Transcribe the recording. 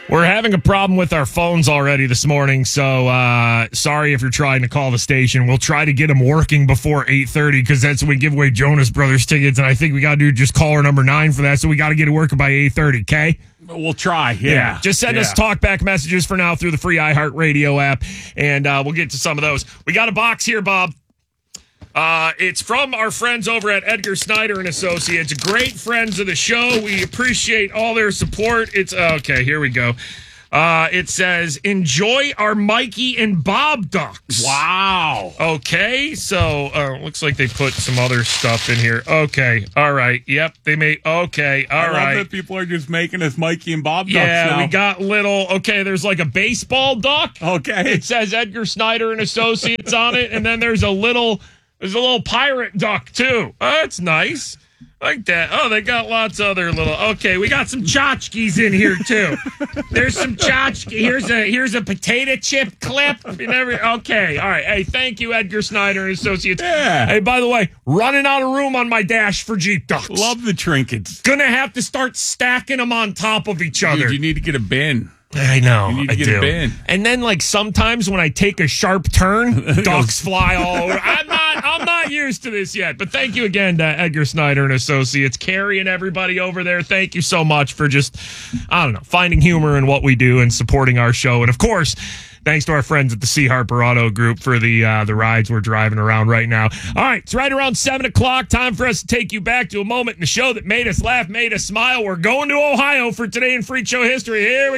We're having a problem with our phones already this morning, so sorry if you're trying to call the station. We'll try to get them working before 8:30 because that's when we give away Jonas Brothers tickets, and I think we got to do just caller number 9 for that, so we got to get it working by 8:30, okay? We'll try, yeah. Just send us talkback messages for now through the free iHeartRadio app, and we'll get to some of those. We got a box here, Bob. It's from our friends over at Edgar Snyder and Associates, great friends of the show. We appreciate all their support. It's okay. Here we go. It says, "Enjoy our Mikey and Bob ducks." Wow. Okay, so looks like they put some other stuff in here. Okay, all right. Yep, they made. Okay, all right. I love that people are just making us Mikey and Bob ducks now. now. We got little. Okay, there's like a baseball duck. Okay, it says Edgar Snyder and Associates on it, and then there's a little pirate duck too. Oh, that's nice. Like that. Oh, they got lots of other little. Okay, we got some tchotchkes in here too. There's some tchotchke. Here's a potato chip clip. Okay, all right. Hey, thank you, Edgar Snyder and Associates. Yeah. Hey, by the way, running out of room on my dash for Jeep ducks. Love the trinkets. Gonna have to start stacking them on top of each other. Dude, you need to get a bin. I know. You need to get a bin. And then, like, sometimes when I take a sharp turn, ducks fly all over. I'm not used to this yet. But thank you again to Edgar Snyder and Associates, Carrie and everybody over there. Thank you so much for just, finding humor in what we do and supporting our show. And, of course, thanks to our friends at the C. Harper Auto Group for the rides we're driving around right now. All right, it's right around 7 o'clock. Time for us to take you back to a moment in the show that made us laugh, made us smile. We're going to Ohio for Today in Freak Show history. Here we